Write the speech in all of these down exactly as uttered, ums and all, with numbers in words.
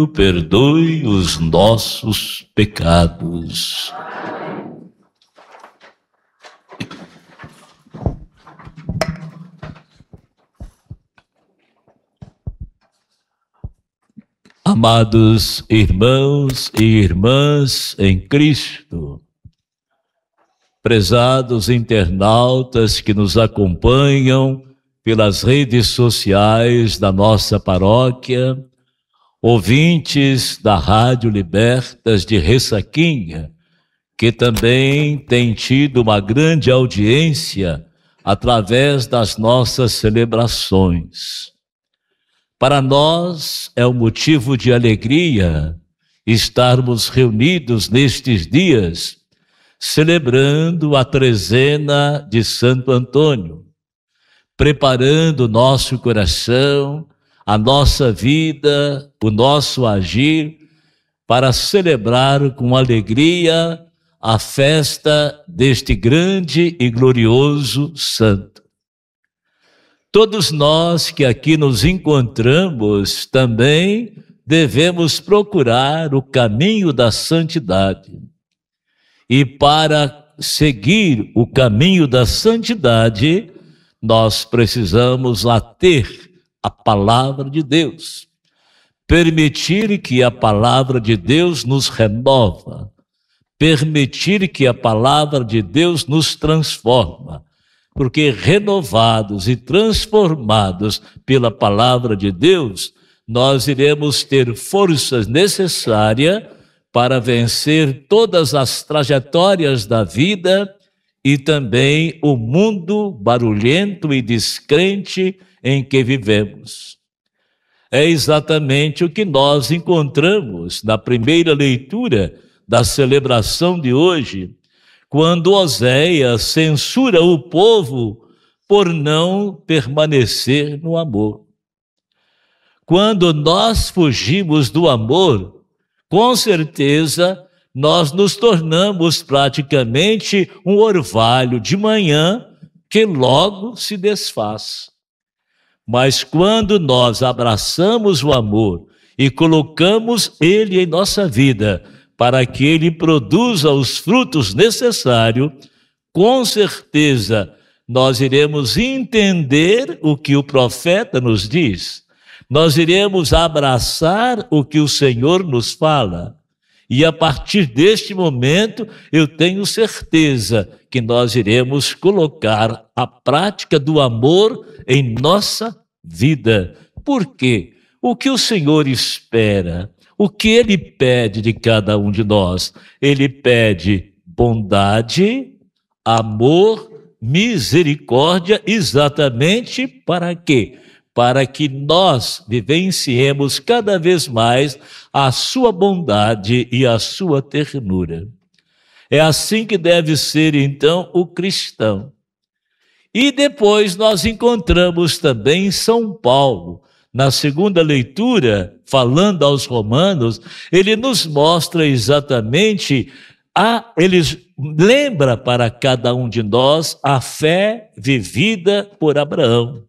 perdoe os nossos pecados. Amados irmãos e irmãs em Cristo, prezados internautas que nos acompanham pelas redes sociais da nossa paróquia, ouvintes da Rádio Libertas de Ressaquinha, que também tem tido uma grande audiência através das nossas celebrações. Para nós é um motivo de alegria estarmos reunidos nestes dias, celebrando a trezena de Santo Antônio, preparando o nosso coração, a nossa vida, o nosso agir, para celebrar com alegria a festa deste grande e glorioso santo. Todos nós que aqui nos encontramos também devemos procurar o caminho da santidade. E para seguir o caminho da santidade, nós precisamos lá ter a palavra de Deus. Permitir que a palavra de Deus nos renova. Permitir que a palavra de Deus nos transforma. Porque renovados e transformados pela palavra de Deus, nós iremos ter forças necessárias para vencer todas as trajetórias da vida e também o mundo barulhento e descrente em que vivemos. É exatamente o que nós encontramos na primeira leitura da celebração de hoje, quando Oséias censura o povo por não permanecer no amor. Quando nós fugimos do amor, com certeza nós nos tornamos praticamente um orvalho de manhã que logo se desfaz. Mas quando nós abraçamos o amor e colocamos ele em nossa vida, para que ele produza os frutos necessários, com certeza nós iremos entender o que o profeta nos diz. Nós iremos abraçar o que o Senhor nos fala. E a partir deste momento, eu tenho certeza que nós iremos colocar a prática do amor em nossa vida. Por quê? O que o Senhor espera? O que Ele pede de cada um de nós? Ele pede bondade, amor, misericórdia, exatamente para quê? Para que nós vivenciemos cada vez mais a sua bondade e a sua ternura. É assim que deve ser, então, o cristão. E depois nós encontramos também São Paulo, na segunda leitura, falando aos romanos, ele nos mostra exatamente, a, ele lembra para cada um de nós a fé vivida por Abraão.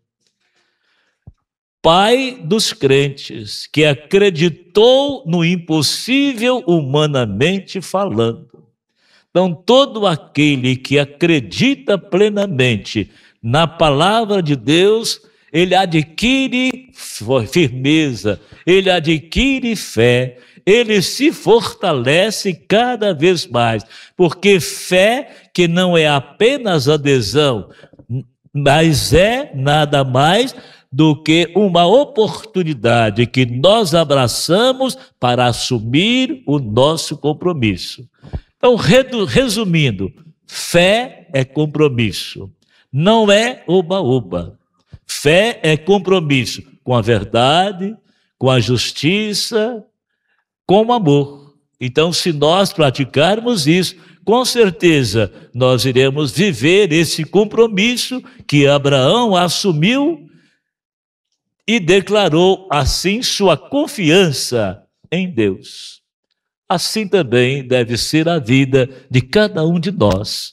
Pai dos crentes, que acreditou no impossível humanamente falando. Então, todo aquele que acredita plenamente na palavra de Deus, ele adquire firmeza, ele adquire fé, ele se fortalece cada vez mais, porque fé que não é apenas adesão, mas é nada mais do que uma oportunidade que nós abraçamos para assumir o nosso compromisso. Então, resumindo, fé é compromisso, não é oba-oba. Fé é compromisso com a verdade, com a justiça, com o amor. Então, se nós praticarmos isso, com certeza nós iremos viver esse compromisso que Abraão assumiu e declarou assim sua confiança em Deus. Assim também deve ser a vida de cada um de nós.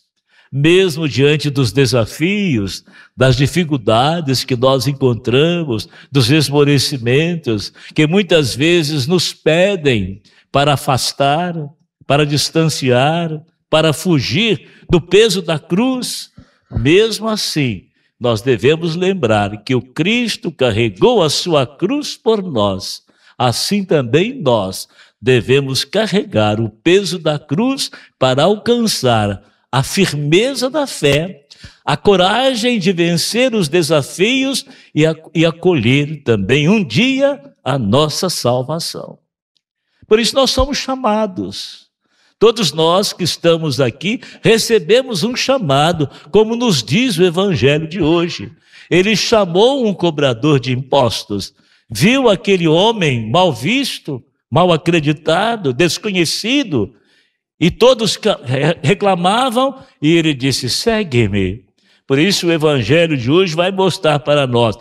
mesmo diante dos desafios, das dificuldades que nós encontramos, dos esmorecimentos, que muitas vezes nos pedem para afastar, para distanciar, para fugir do peso da cruz. Mesmo assim, nós devemos lembrar que o Cristo carregou a sua cruz por nós. Assim também nós devemos carregar o peso da cruz para alcançar a firmeza da fé, a coragem de vencer os desafios e, a, e acolher também um dia a nossa salvação. Por isso nós somos chamados. Todos nós que estamos aqui recebemos um chamado, como nos diz o Evangelho de hoje. Ele chamou um cobrador de impostos, viu aquele homem mal visto, mal acreditado, desconhecido, e todos reclamavam, e ele disse: segue-me. Por isso o Evangelho de hoje vai mostrar para nós,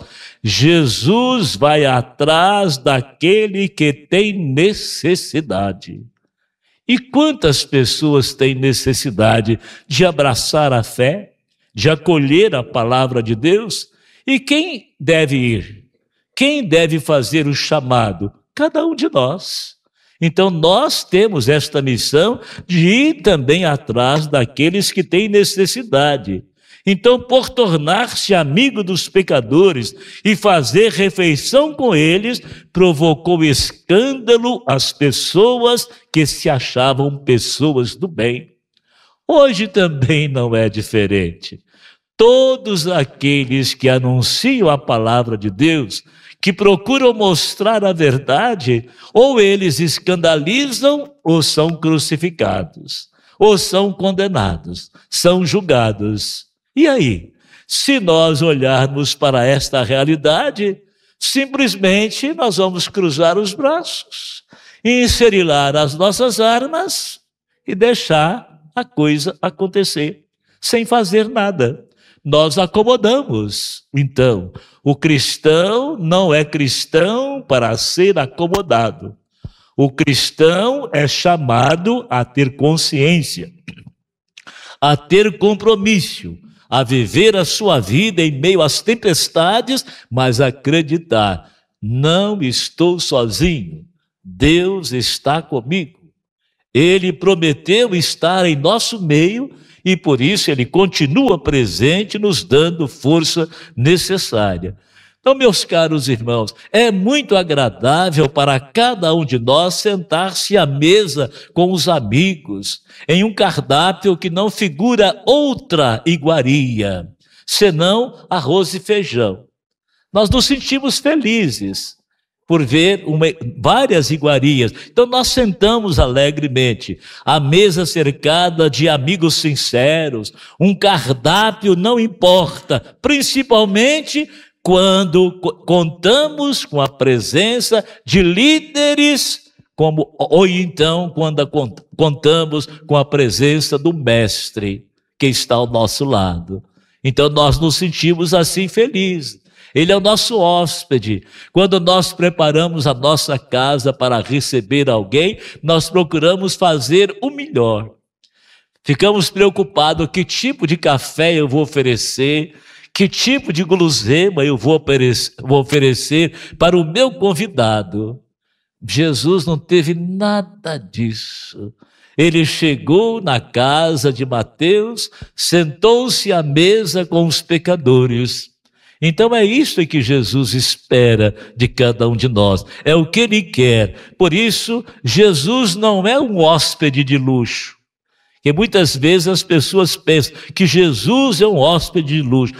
Jesus vai atrás daquele que tem necessidade. E quantas pessoas têm necessidade de abraçar a fé, de acolher a palavra de Deus? E quem deve ir? Quem deve fazer o chamado? Cada um de nós. Então nós temos esta missão de ir também atrás daqueles que têm necessidade. Então, por tornar-se amigo dos pecadores e fazer refeição com eles, provocou escândalo às pessoas que se achavam pessoas do bem. Hoje também não é diferente. Todos aqueles que anunciam a palavra de Deus, que procuram mostrar a verdade, ou eles escandalizam ou são crucificados, ou são condenados, são julgados. E aí, se nós olharmos para esta realidade, simplesmente nós vamos cruzar os braços, inserilar as nossas armas e deixar a coisa acontecer, sem fazer nada. Nós acomodamos. Então, o cristão não é cristão para ser acomodado. O cristão é chamado a ter consciência, a ter compromisso, a viver a sua vida em meio às tempestades, mas acreditar: não estou sozinho, Deus está comigo. Ele prometeu estar em nosso meio e por isso Ele continua presente, nos dando força necessária. Então, meus caros irmãos, é muito agradável para cada um de nós sentar-se à mesa com os amigos, em um cardápio que não figura outra iguaria, senão arroz e feijão. Nós nos sentimos felizes por ver uma, várias iguarias. Então nós sentamos alegremente, à mesa cercada de amigos sinceros, um cardápio não importa, principalmente quando contamos com a presença de líderes, como, ou então quando contamos com a presença do mestre que está ao nosso lado. Então nós nos sentimos assim felizes. Ele é o nosso hóspede. Quando nós preparamos a nossa casa para receber alguém, nós procuramos fazer o melhor. Ficamos preocupados: que tipo de café eu vou oferecer, que tipo de guloseima eu vou oferecer para o meu convidado. Jesus não teve nada disso. Ele chegou na casa de Mateus, sentou-se à mesa com os pecadores. Então é isso que Jesus espera de cada um de nós, é o que Ele quer. Por isso, Jesus não é um hóspede de luxo, que muitas vezes as pessoas pensam que Jesus é um hóspede de luxo.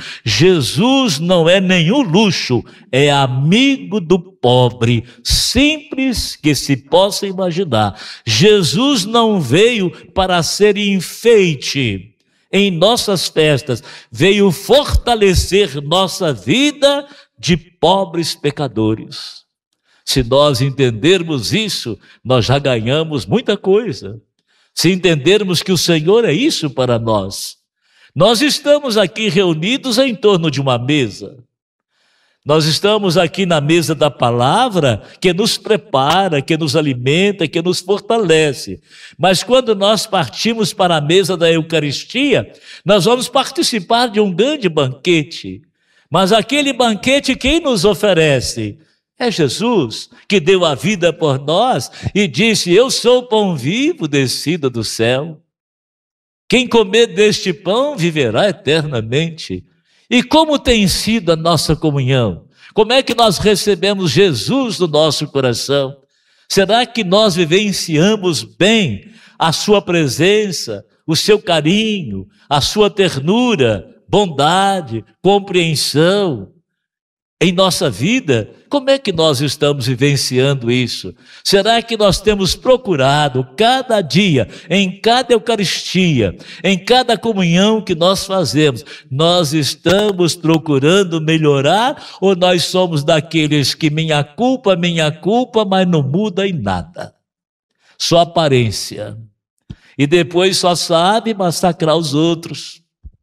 Jesus não é nenhum luxo, é amigo do pobre, simples que se possa imaginar. Jesus não veio para ser enfeite em nossas festas, veio fortalecer nossa vida de pobres pecadores. Se nós entendermos isso, nós já ganhamos muita coisa. Se entendermos que o Senhor é isso para nós. Nós estamos aqui reunidos em torno de uma mesa. Nós estamos aqui na mesa da palavra que nos prepara, que nos alimenta, que nos fortalece. Mas quando nós partimos para a mesa da Eucaristia, nós vamos participar de um grande banquete. Mas aquele banquete quem nos oferece? É Jesus, que deu a vida por nós e disse: eu sou o pão vivo descido do céu. Quem comer deste pão viverá eternamente. E como tem sido a nossa comunhão? Como é que nós recebemos Jesus no nosso coração? Será que nós vivenciamos bem a sua presença, o seu carinho, a sua ternura, bondade, compreensão em nossa vida? Como é que nós estamos vivenciando isso? Será que nós temos procurado cada dia, em cada Eucaristia, em cada comunhão que nós fazemos, nós estamos procurando melhorar, ou nós somos daqueles que minha culpa, minha culpa, mas não muda em nada? Só aparência. E depois só sabe massacrar os outros,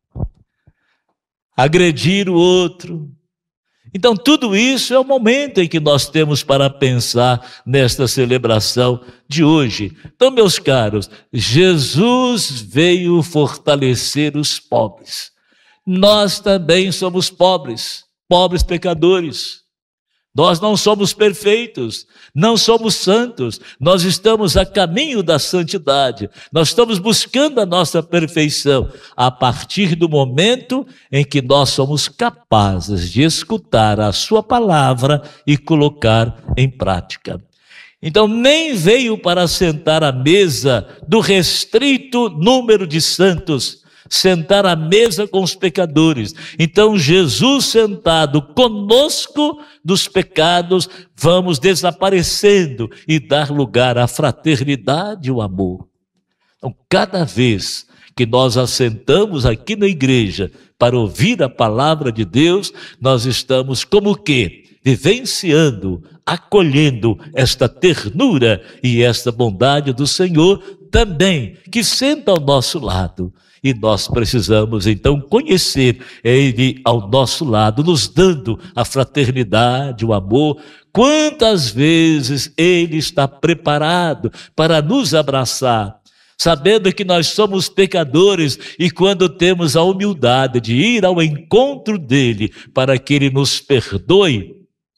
agredir o outro. Então tudo isso é o momento em que nós temos para pensar nesta celebração de hoje. Então, meus caros, Jesus veio fortalecer os pobres. Nós também somos pobres, pobres pecadores. Nós não somos perfeitos, não somos santos, nós estamos a caminho da santidade, nós estamos buscando a nossa perfeição a partir do momento em que nós somos capazes de escutar a sua palavra e colocar em prática. Então, nem veio para sentar à mesa do restrito número de santos, sentar à mesa com os pecadores. Então, Jesus sentado conosco dos pecados, vamos desaparecendo e dar lugar à fraternidade e ao amor. Então, cada vez que nós assentamos aqui na igreja para ouvir a palavra de Deus, nós estamos como que vivenciando, acolhendo esta ternura e esta bondade do Senhor também, que senta ao nosso lado. E nós precisamos então conhecer Ele ao nosso lado, nos dando a fraternidade, o amor. Quantas vezes Ele está preparado para nos abraçar, sabendo que nós somos pecadores, e quando temos a humildade de ir ao encontro dEle para que Ele nos perdoe,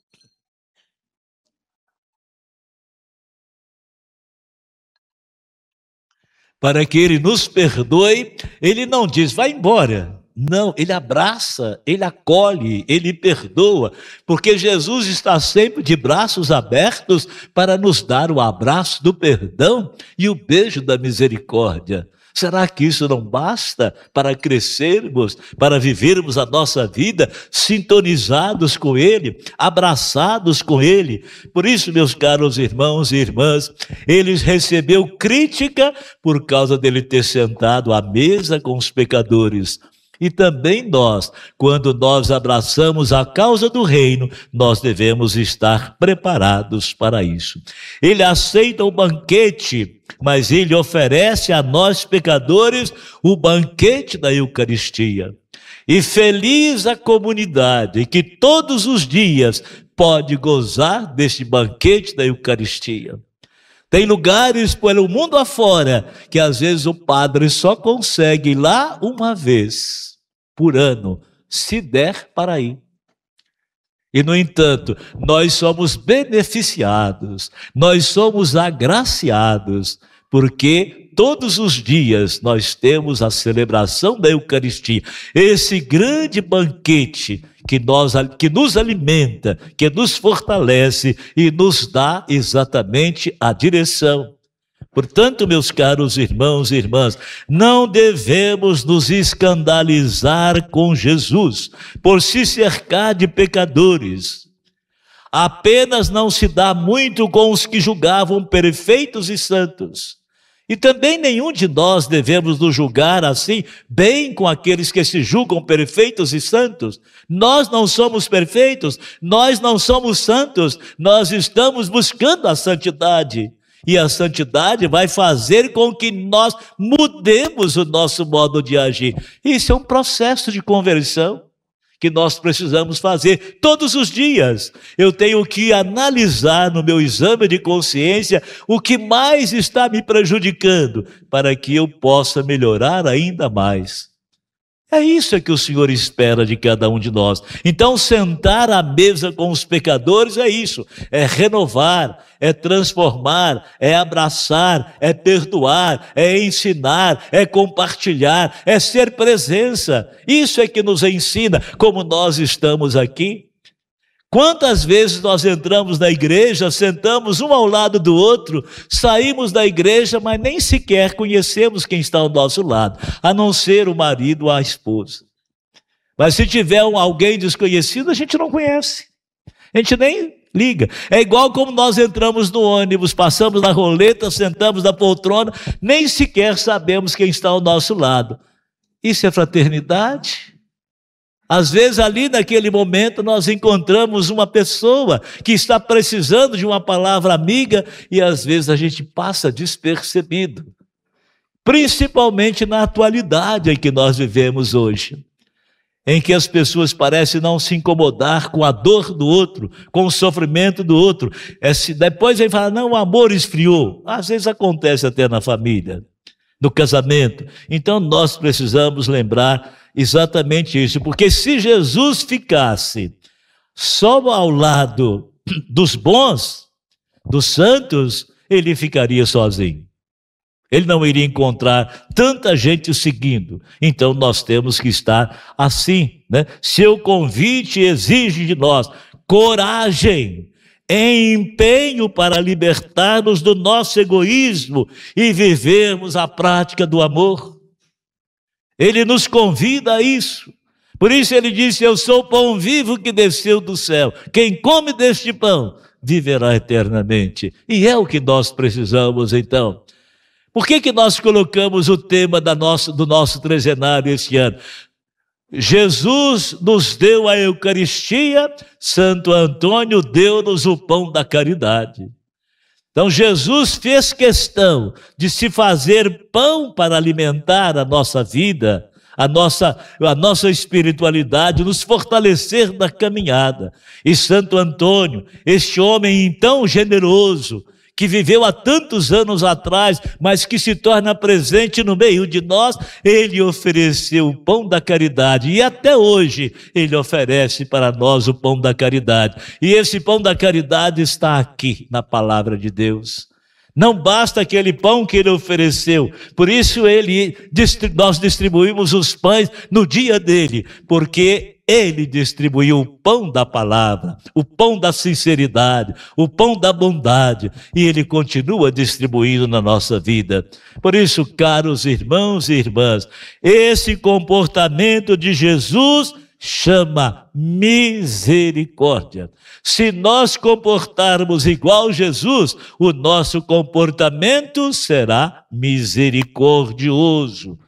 para que Ele nos perdoe, Ele não diz, vai embora. Não, Ele abraça, Ele acolhe, Ele perdoa, porque Jesus está sempre de braços abertos para nos dar o abraço do perdão e o beijo da misericórdia. Será que isso não basta para crescermos, para vivermos a nossa vida sintonizados com Ele, abraçados com Ele? Por isso, meus caros irmãos e irmãs, Ele recebeu crítica por causa dele ter sentado à mesa com os pecadores. E também nós, quando nós abraçamos a causa do reino, nós devemos estar preparados para isso. Ele aceita o banquete, mas Ele oferece a nós pecadores o banquete da Eucaristia. E feliz a comunidade que todos os dias pode gozar deste banquete da Eucaristia. Tem lugares pelo mundo afora que às vezes o padre só consegue ir lá uma vez por ano, se der para ir. E, no entanto, nós somos beneficiados, nós somos agraciados, porque todos os dias nós temos a celebração da Eucaristia, esse grande banquete que, nós, que nos alimenta, que nos fortalece e nos dá exatamente a direção. Portanto, meus caros irmãos e irmãs, não devemos nos escandalizar com Jesus por se cercar de pecadores. Apenas não se dá muito com os que julgavam perfeitos e santos. E também nenhum de nós devemos nos julgar assim, bem com aqueles que se julgam perfeitos e santos. Nós não somos perfeitos, nós não somos santos, nós estamos buscando a santidade. E a santidade vai fazer com que nós mudemos o nosso modo de agir. Isso é um processo de conversão que nós precisamos fazer todos os dias. Eu tenho que analisar no meu exame de consciência o que mais está me prejudicando, para que eu possa melhorar ainda mais. É isso que o Senhor espera de cada um de nós. Então, sentar à mesa com os pecadores é isso, é renovar, é transformar, é abraçar, é perdoar, é ensinar, é compartilhar, é ser presença. Isso é que nos ensina como nós estamos aqui. Quantas vezes nós entramos na igreja, sentamos um ao lado do outro, saímos da igreja, mas nem sequer conhecemos quem está ao nosso lado, a não ser o marido ou a esposa. Mas se tiver um, alguém desconhecido, a gente não conhece, a gente nem liga. É igual como nós entramos no ônibus, passamos na roleta, sentamos na poltrona, nem sequer sabemos quem está ao nosso lado. Isso é fraternidade? Às vezes ali naquele momento nós encontramos uma pessoa que está precisando de uma palavra amiga e às vezes a gente passa despercebido, principalmente na atualidade em que nós vivemos hoje, em que as pessoas parecem não se incomodar com a dor do outro, com o sofrimento do outro. É, se depois ele fala, não, o amor esfriou. Às vezes acontece até na família, no casamento. Então nós precisamos lembrar exatamente isso, porque se Jesus ficasse só ao lado dos bons, dos santos, ele ficaria sozinho. Ele não iria encontrar tanta gente o seguindo. Então nós temos que estar assim, né? Seu convite exige de nós coragem, empenho para libertar-nos do nosso egoísmo e vivermos a prática do amor. Ele nos convida a isso. Por isso ele disse, eu sou o pão vivo que desceu do céu. Quem come deste pão viverá eternamente. E é o que nós precisamos então. Por que que nós colocamos o tema da nossa, do nosso trezenário este ano? Jesus nos deu a Eucaristia, Santo Antônio deu-nos o pão da caridade. Então Jesus fez questão de se fazer pão para alimentar a nossa vida, a nossa, a nossa espiritualidade, nos fortalecer na caminhada. E Santo Antônio, este homem tão generoso, que viveu há tantos anos atrás, mas que se torna presente no meio de nós, ele ofereceu o pão da caridade, e até hoje ele oferece para nós o pão da caridade. E esse pão da caridade está aqui na palavra de Deus. Não basta aquele pão que ele ofereceu, por isso ele, nós distribuímos os pães no dia dele, porque ele distribuiu o pão da palavra, o pão da sinceridade, o pão da bondade, e ele continua distribuindo na nossa vida. Por isso, caros irmãos e irmãs, esse comportamento de Jesus chama misericórdia. Se nós comportarmos igual Jesus, o nosso comportamento será misericordioso.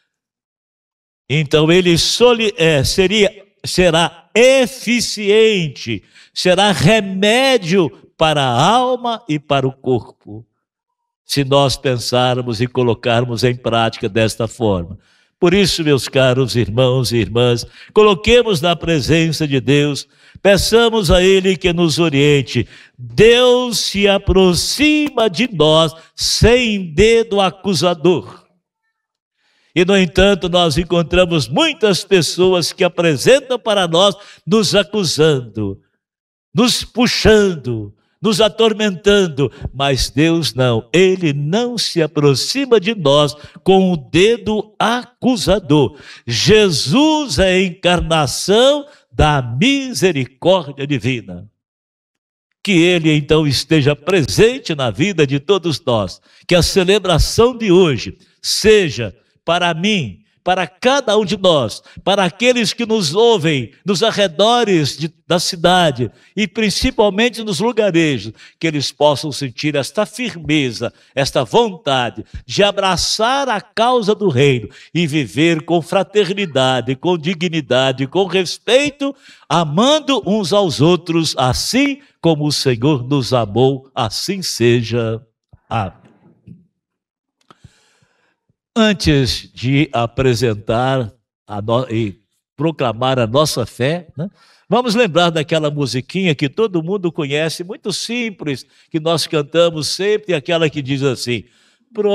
Então ele soli, é, seria, será eficiente, será remédio para a alma e para o corpo, se nós pensarmos e colocarmos em prática desta forma. Por isso, meus caros irmãos e irmãs, coloquemos na presença de Deus, peçamos a Ele que nos oriente. Deus se aproxima de nós sem dedo acusador. E, no entanto, nós encontramos muitas pessoas que apresentam para nós nos acusando, nos puxando, nos atormentando, mas Deus não, Ele não se aproxima de nós com o dedo acusador. Jesus é a encarnação da misericórdia divina. Que Ele então esteja presente na vida de todos nós, que a celebração de hoje seja para mim, para cada um de nós, para aqueles que nos ouvem nos arredores de, da cidade e principalmente nos lugarejos, que eles possam sentir esta firmeza, esta vontade de abraçar a causa do reino e viver com fraternidade, com dignidade, com respeito, amando uns aos outros, assim como o Senhor nos amou, assim seja. Amém. Antes de apresentar a no... e proclamar a nossa fé, né? Vamos lembrar daquela musiquinha que todo mundo conhece, muito simples, que nós cantamos sempre, aquela que diz assim: